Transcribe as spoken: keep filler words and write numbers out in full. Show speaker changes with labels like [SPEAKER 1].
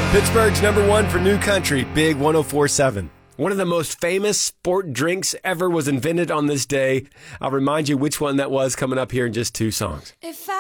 [SPEAKER 1] Pittsburgh's number one for new country, Big one oh four point seven. One of the most famous sport drinks ever was invented on this day. I'll remind you which one that was coming up here in just two songs.
[SPEAKER 2] If I